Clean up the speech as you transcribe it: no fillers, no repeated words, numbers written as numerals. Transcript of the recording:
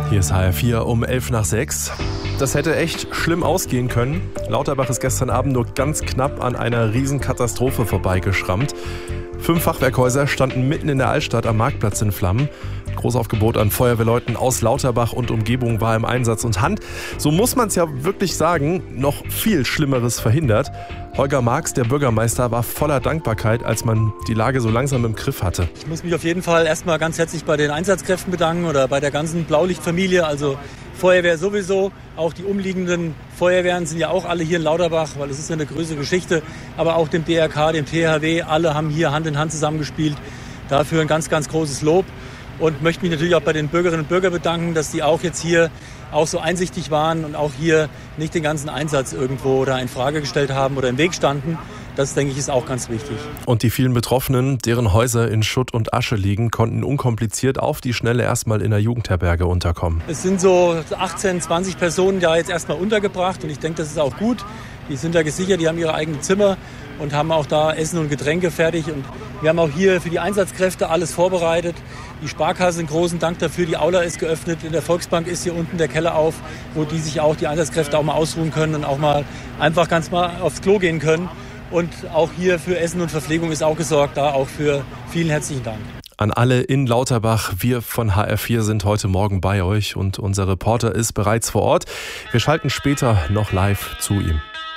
Hier ist HR4 um 5:11. Das hätte echt schlimm ausgehen können. Lauterbach ist gestern Abend nur ganz knapp an einer Riesenkatastrophe vorbeigeschrammt. 5 Fachwerkhäuser standen mitten in der Altstadt am Marktplatz in Flammen. Großaufgebot an Feuerwehrleuten aus Lauterbach und Umgebung war im Einsatz und Hand, so muss man es ja wirklich sagen, noch viel Schlimmeres verhindert. Holger Marx, der Bürgermeister, war voller Dankbarkeit, als man die Lage so langsam im Griff hatte. Ich muss mich auf jeden Fall erstmal ganz herzlich bei den Einsatzkräften bedanken oder bei der ganzen Blaulichtfamilie, also Feuerwehr sowieso. Auch die umliegenden Feuerwehren sind ja auch alle hier in Lauterbach, weil es ist ja eine größere Geschichte. Aber auch dem BRK, dem THW, alle haben hier Hand in Hand zusammengespielt. Dafür ein ganz, ganz großes Lob. Und möchte mich natürlich auch bei den Bürgerinnen und Bürgern bedanken, dass die auch jetzt hier auch so einsichtig waren und auch hier nicht den ganzen Einsatz irgendwo da in Frage gestellt haben oder im Weg standen. Das, denke ich, ist auch ganz wichtig. Und die vielen Betroffenen, deren Häuser in Schutt und Asche liegen, konnten unkompliziert auf die Schnelle erstmal in der Jugendherberge unterkommen. Es sind so 18, 20 Personen da jetzt erstmal untergebracht und ich denke, das ist auch gut. Die sind da gesichert, die haben ihre eigenen Zimmer und haben auch da Essen und Getränke fertig. Und wir haben auch hier für die Einsatzkräfte alles vorbereitet. Die Sparkasse, einen großen Dank dafür. Die Aula ist geöffnet. In der Volksbank ist hier unten der Keller auf, wo die sich auch, die Einsatzkräfte auch mal ausruhen können und auch mal einfach ganz mal aufs Klo gehen können. Und auch hier für Essen und Verpflegung ist auch gesorgt. Da auch für vielen herzlichen Dank. An alle in Lauterbach, wir von HR4 sind heute Morgen bei euch und unser Reporter ist bereits vor Ort. Wir schalten später noch live zu ihm.